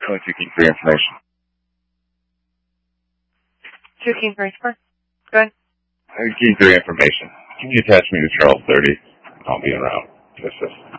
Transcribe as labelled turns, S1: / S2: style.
S1: Only 2 keen for your information.
S2: 2 keen for your Go ahead.
S1: Keen for your information. Can you attach me to Charles 30? I'll be around. Yes, yes.